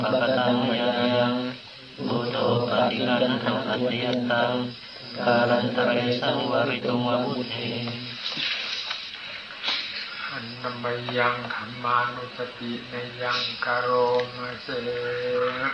ปะตังมยายังพุทโธปฏิคันธังอัตถยตังกาลันตะเรสังวริตุงวะพุทเทอันนมยังธรรมานุสติในยังกโรมเส